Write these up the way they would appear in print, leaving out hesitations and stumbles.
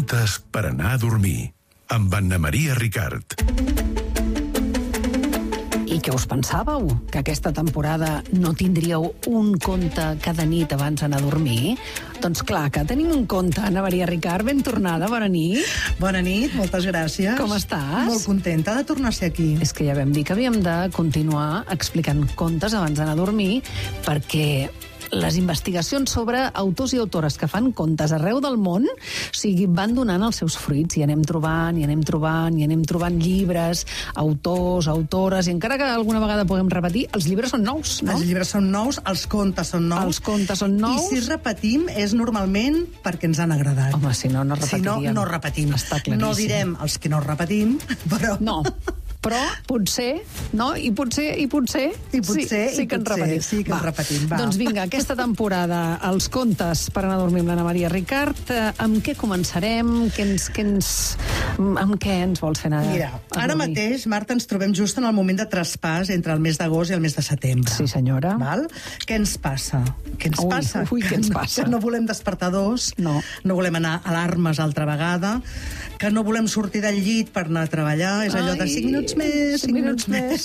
contes per anar a dormir, amb Anna Maria Ricard. I què us pensàveu? Que aquesta temporada no tindríeu un conte cada nit abans d'anar a dormir? Doncs clar que tenim un conte. Anna Maria Ricard, ben tornada, bona nit. Bona nit, moltes gràcies. Com estàs? Molt contenta de tornar a ser aquí. És que ja vam dir que havíem de continuar explicant contes abans d'anar a dormir, perquè les investigacions sobre autors i autores que fan contes arreu del món, van donant els seus fruits, i anem trobant llibres, autors, autores, i encara que alguna vegada puguem repetir, els llibres són nous, no? Els llibres són nous, els contes són nous. Els contes són nous. I si repetim és normalment perquè ens han agradat. Home, si no, no repetiríem. Si no, no repetim. Està claríssim. No direm els que no repetim, però... No. Però potser, no? I potser sí que ens repetim. Sí que ens repetim, va. Doncs vinga, aquesta temporada, els contes per anar a dormir amb l'Anna Maria Ricard, amb què començarem? Amb què ens vols fer anar a dormir? Mira, ara mateix, Marta, ens trobem just en el moment de traspàs entre el mes d'agost i el mes de setembre. Sí, senyora. Val? Què ens passa? Què ens passa? Què ens passa? Que no volem despertadors, no volem anar a alarmes altra vegada, que no volem sortir del llit per anar a treballar, és allò de 5 minuts més, 5 minuts més.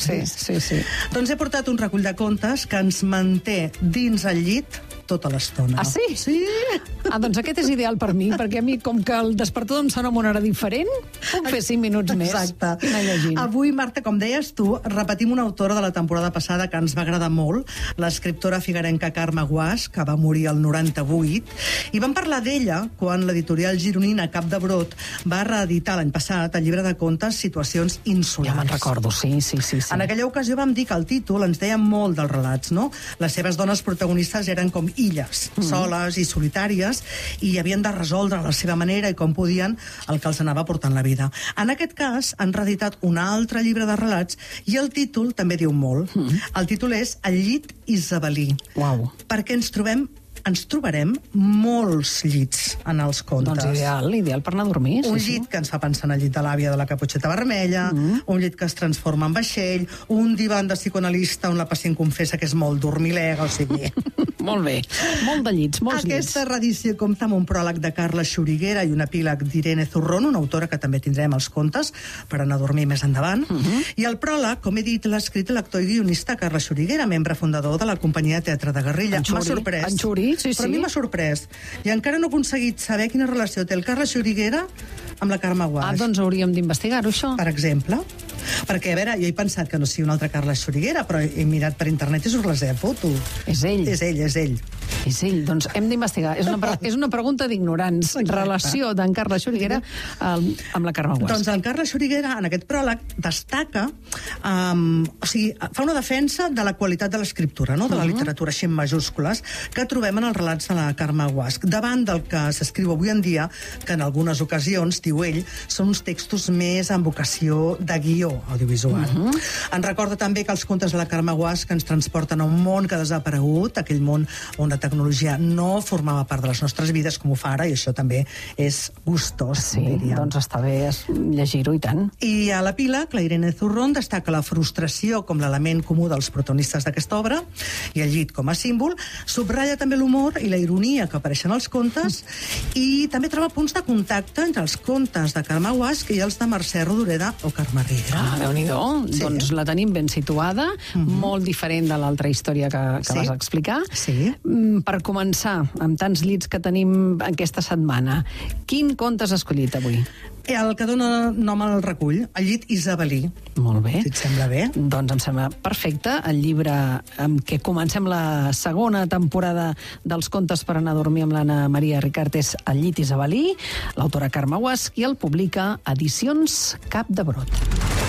Sí. Doncs he portat un recull de contes que ens manté dins el llit tota l'estona. Ah, sí? Sí. Doncs aquest és ideal per mi, perquè a mi, com que el despertador em sona en una hora diferent, puc fer 5 minuts més. Exacte. I anar llegint. Avui, Marta, com deies tu, repetim una autora de la temporada passada que ens va agradar molt, l'escriptora figuerenca Carme Guasch, que va morir el 98, i vam parlar d'ella quan l'editorial gironina Cap de Brot va reeditar l'any passat el llibre de contes Situacions insolars. Ja me'n recordo, sí. En aquella ocasió vam dir que el títol ens deia molt dels relats, no? Les seves dones protagonistes eren com illes, soles i solitàries, i havien de resoldre a la seva manera i com podien el que els anava portant la vida. En aquest cas, han reeditat un altre llibre de relats i el títol també diu molt. El títol és El llit isabelí. Uau. Perquè ens trobarem molts llits en els contes. Doncs ideal per anar a dormir. Un llit que ens fa pensar en el llit de l'àvia de la Caputxeta Vermella, un llit que es transforma en vaixell, un divan de psicoanalista on la pacient confessa que és molt dormilega, o sigui... Molt bé, molt de llits, molts llits. Aquesta reedició compta amb un pròleg de Carla Xuriguera i un epíleg d'Irene Zurrón, una autora que també tindrem als contes per anar a dormir més endavant. I el pròleg, com he dit, l'ha escrit l'actor i guionista Carla Xuriguera, membre fundador de la companyia de teatre de Guerrilla. M'ha sorprès. En Xuri, sí. Però a mi m'ha sorprès. I encara no he aconseguit saber quina relació té el Carla Xuriguera amb la Carme Guasch. Doncs hauríem d'investigar-ho, això. Per exemple. Perquè, a veure, jo he pensat que no sigui una altra Carla Xuriguera, però he mirat per internet i surt la seva foto. És ell. És ell. Doncs hem d'investigar. És una pregunta d'ignorants. Relació d'en Carla Xuriguera amb la Carme Guasch. Doncs en Carla Xuriguera, en aquest pròleg, destaca... fa una defensa de la qualitat de l'escriptura, no? De la literatura, així en majúscules, que trobem en els relats de la Carme Guasch. Davant del que s'escriu avui en dia, que en algunes ocasions, diu ell, són uns textos més amb vocació de guió audiovisual. Ens recorda també que els contes de la Carme Guasch ens transporten a un món que ha desaparegut, aquell món on la tecnologia no formava part de les nostres vides com ho fa ara, i això també és gustós, diríem. Doncs està bé llegir-ho, i tant. I a l'epíleg, la Irene Zurrón destaca la frustració com l'element comú dels protagonistes d'aquesta obra, i el llit com a símbol, subratlla també l'humor i la ironia que apareixen als contes, i també troba punts de contacte entre els contes de Carme Guasch i els de Mercè Rodoreda o Carme Riera. Déu-n'hi-do. Sí. Doncs la tenim ben situada, molt diferent de l'altra història que vas explicar. Sí. Per començar, amb tants llits que tenim aquesta setmana, quin conte has escollit avui? El que dona nom al recull, El llit isabelí. Molt bé. Si et sembla bé. Doncs em sembla perfecte. El llibre amb què comencem la segona temporada dels contes per anar a dormir amb l'Anna Maria Ricard és El llit isabelí, l'autora Carme Guasch, i el publica Edicions Cap de Brot.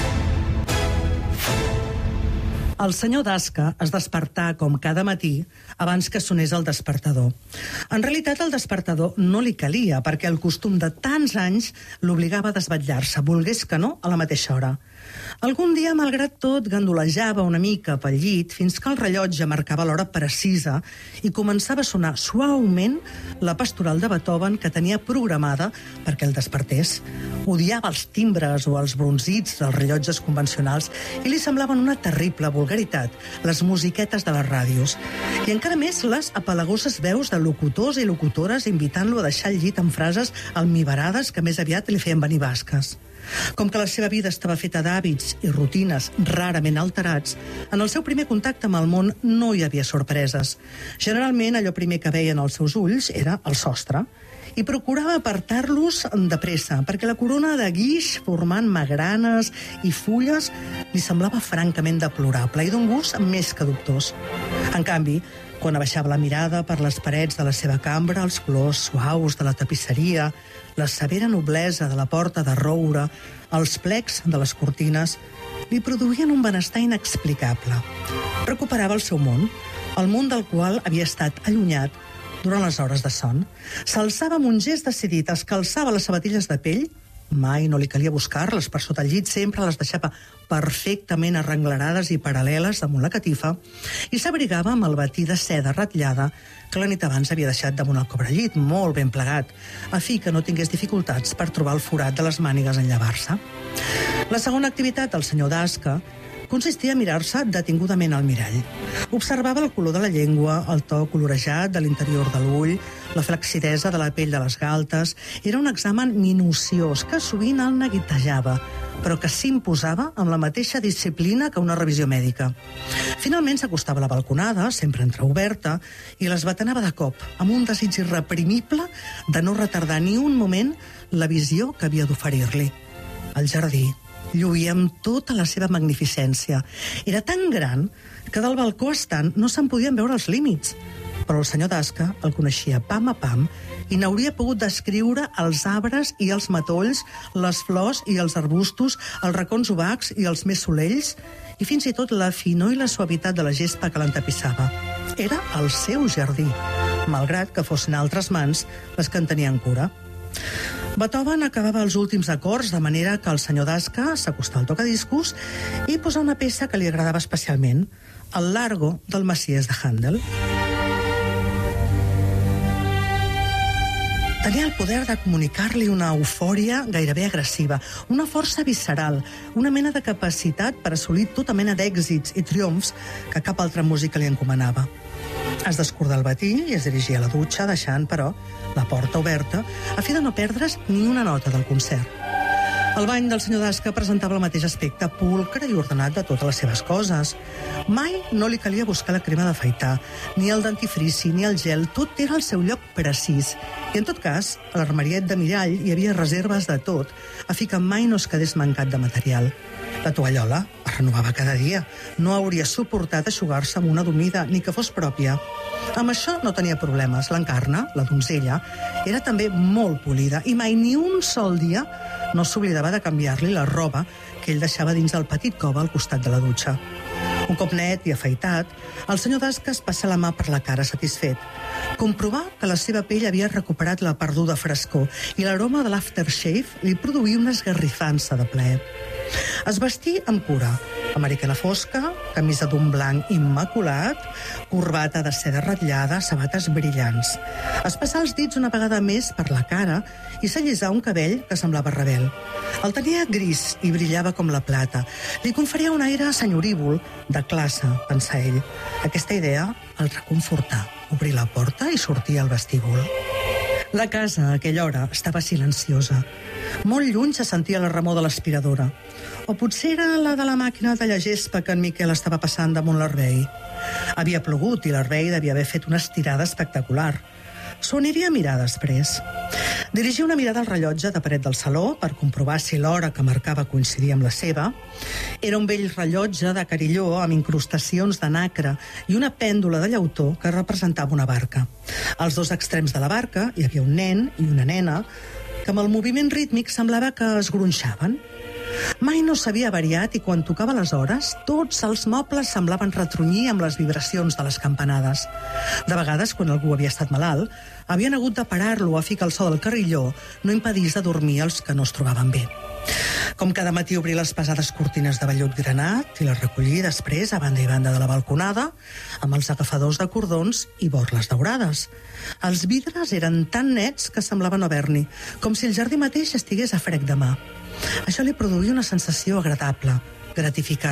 El senyor Dasca es despertà com cada matí abans que sonés el despertador. En realitat, el despertador no li calia, perquè el costum de tants anys l'obligava a desvetllar-se, volgués que no, a la mateixa hora. Algun dia, malgrat tot, gandolejava una mica pel llit fins que el rellotge marcava l'hora precisa i començava a sonar suaument la pastoral de Beethoven que tenia programada perquè el despertés. Odiava els timbres o els bronzits dels rellotges convencionals i li semblaven una terrible vulgaritat. vulgaritat les musiquetes de les ràdios. I encara més les apelagoses veus de locutors i locutores invitant-lo a deixar el llit amb frases almibarades que més aviat li feien venir basques. Com que la seva vida estava feta d'hàbits i rutines rarament alterats, en el seu primer contacte amb el món no hi havia sorpreses. Generalment, allò primer que veien els seus ulls era el sostre, i procurava apartar-los de pressa, perquè la corona de guix, formant magranes i fulles, li semblava francament deplorable i d'un gust més que dubtós. En canvi, quan abaixava la mirada per les parets de la seva cambra, els colors suaus de la tapisseria, la severa noblesa de la porta de roure, els plecs de les cortines, li produïen un benestar inexplicable. Recuperava el seu món, el món del qual havia estat allunyat durant les hores de son. S'alçava amb un gest decidit, es calçava les sabatilles de pell, mai no li calia buscar-les per sota el llit, sempre les deixava perfectament arrenglerades i paral·leles damunt la catifa, i s'abrigava amb el batí de seda ratllada que la nit abans havia deixat damunt el cobrellit, molt ben plegat, a fi que no tingués dificultats per trobar el forat de les mànigues en llevar-se. La segona activitat del senyor Dasca consistia a mirar-se detingudament al mirall. Observava el color de la llengua, el to colorejat de l'interior de l'ull, la flaccidesa de la pell de les galtes. Era un examen minuciós que sovint el neguitejava, però que s'imposava amb la mateixa disciplina que una revisió mèdica. Finalment s'acostava a la balconada, sempre entreoberta, i les batanava de cop, amb un desig irreprimible de no retardar ni un moment la visió que havia d'oferir-li. El jardí lluïa amb tota la seva magnificència. Era tan gran que del balcó estant no se'n podien veure els límits. Però el senyor Dasca el coneixia pam a pam i n'hauria pogut descriure els arbres i els matolls, les flors i els arbustos, els racons obacs i els més solells, i fins i tot la finor i la suavitat de la gespa que l'entapissava. Era el seu jardí, malgrat que fossin altres mans les que en tenien cura. Beethoven acabava els últims acords, de manera que el senyor Dasca s'acostà al tocadiscos i posà una peça que li agradava especialment, el Largo del Messies de Handel. Tenia el poder de comunicar-li una eufòria gairebé agressiva, una força visceral, una mena de capacitat per assolir tota mena d'èxits i triomfs que cap altra música li encomanava. Es descordà el batí i es dirigia a la dutxa, deixant, però, la porta oberta, a fi de no perdre's ni una nota del concert. El bany del senyor Dasca presentava el mateix aspecte pulcre i ordenat de totes les seves coses. Mai no li calia buscar la crema d'afaitar, ni el dentifrici, ni el gel, tot era al seu lloc precís. I en tot cas, a l'armariet de mirall hi havia reserves de tot, a fi que mai no es quedés mancat de material. La tovallola es renovava cada dia. No hauria suportat eixugar-se amb una d'humida, ni que fos pròpia. Amb això no tenia problemes. L'Encarna, la donzella, era també molt polida i mai ni un sol dia no s'oblidava de canviar-li la roba que ell deixava dins del petit cove al costat de la dutxa. Un cop net i afaitat, el senyor Dasca es passa la mà per la cara satisfet. Comprovà que la seva pell havia recuperat la perduda frescor i l'aroma de l'aftershave li produïa una esgarrifança de plaer. Es vestí amb cura, americana fosca, camisa d'un blanc immaculat, corbata de seda ratllada, sabates brillants. Es passà els dits una vegada més per la cara i s'allisà un cabell que semblava rebel. El tenia gris i brillava com la plata. Li conferia un aire senyorívol, de classe, pensà ell. Aquesta idea el reconfortà. Obrí la porta i sortia al vestíbul. La casa, a aquella hora, estava silenciosa. Molt lluny se sentia la remor de l'aspiradora. O potser era la de la màquina de la gespa que en Miquel estava passant damunt l'Arbei. Havia plogut i l'Arbei devia haver fet una estirada espectacular. S'ho aniria a mirar després. Dirigia una mirada al rellotge de paret del saló per comprovar si l'hora que marcava coincidia amb la seva. Era un vell rellotge de carilló amb incrustacions de nacre i una pèndula de llautó que representava una barca. Als dos extrems de la barca hi havia un nen i una nena que amb el moviment rítmic semblava que es gronxaven. Mai no s'havia variat i quan tocava les hores, tots els mobles semblaven retrunyir amb les vibracions de les campanades. De vegades, quan algú havia estat malalt, havien hagut de parar-lo a fi que el so del carrilló no impedís de dormir els que no es trobaven bé. Com cada matí obrir les pesades cortines de vellut granat i les recollir després a banda i banda de la balconada amb els agafadors de cordons i borles daurades. Els vidres eren tan nets que semblaven no haver-n'hi, com si el jardí mateix estigués a frec de mà. Això li produïa una sensació agradable, gratificant.